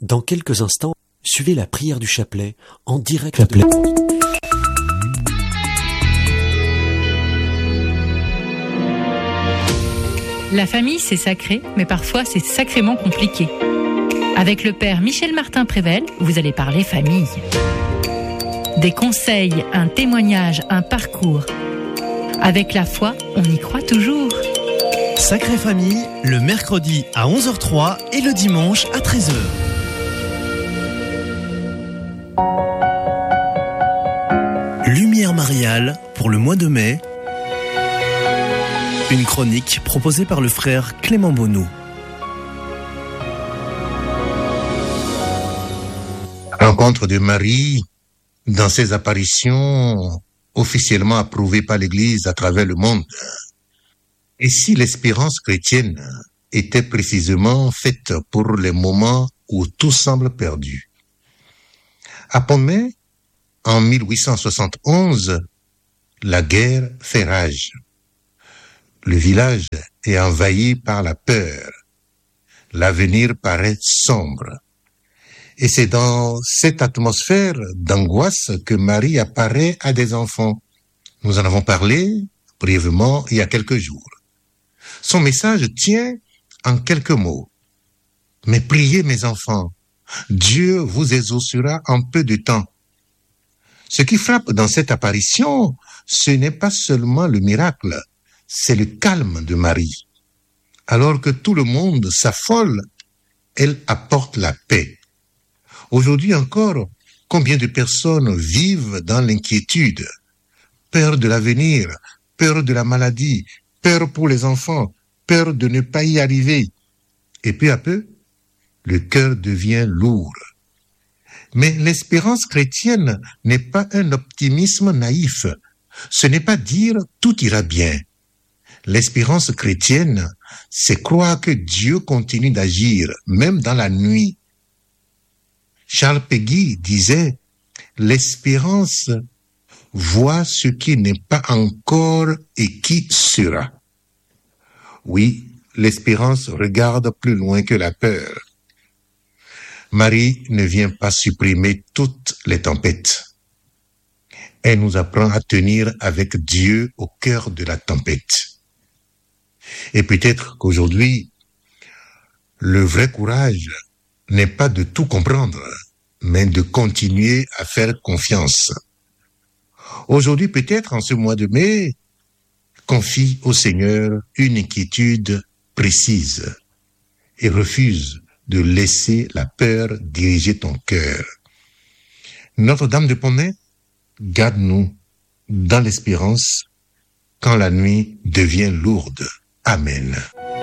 Dans quelques instants, suivez la prière du chapelet en direct La famille, c'est sacré, mais parfois c'est sacrément compliqué. Avec le père Michel Martin-Prével, vous allez parler famille. Des conseils, un témoignage, un parcours. Avec la foi, on y croit toujours. Sacrée Famille, le mercredi à 11h03 et le dimanche à 13h. Lumière mariale pour le mois de mai. Une chronique proposée par le frère Clément Bonneau. Rencontre de Marie dans ses apparitions officiellement approuvées par l'Église à travers le monde. Et si l'espérance chrétienne était précisément faite pour les moments où tout semble perdu? À Pont-de-Mai, en 1871, la guerre fait rage. Le village est envahi par la peur. L'avenir paraît sombre. Et c'est dans cette atmosphère d'angoisse que Marie apparaît à des enfants. Nous en avons parlé brièvement il y a quelques jours. Son message tient en quelques mots. Mais priez mes enfants, Dieu vous exaucera en peu de temps. Ce qui frappe dans cette apparition, ce n'est pas seulement le miracle, c'est le calme de Marie. Alors que tout le monde s'affole, elle apporte la paix. Aujourd'hui encore, combien de personnes vivent dans l'inquiétude, peur de l'avenir, peur de la maladie, peur pour les enfants, peur de ne pas y arriver. Et peu à peu, le cœur devient lourd. Mais l'espérance chrétienne n'est pas un optimisme naïf. Ce n'est pas dire tout ira bien. L'espérance chrétienne, c'est croire que Dieu continue d'agir, même dans la nuit. Charles Péguy disait, l'espérance voit ce qui n'est pas encore et qui sera. Oui, l'espérance regarde plus loin que la peur. Marie ne vient pas supprimer toutes les tempêtes. Elle nous apprend à tenir avec Dieu au cœur de la tempête. Et peut-être qu'aujourd'hui, le vrai courage n'est pas de tout comprendre, mais de continuer à faire confiance. Aujourd'hui, peut-être en ce mois de mai, confie au Seigneur une inquiétude précise et refuse de laisser la peur diriger ton cœur. Notre-Dame de Pont-de-Mai, garde-nous dans l'espérance quand la nuit devient lourde. Amen.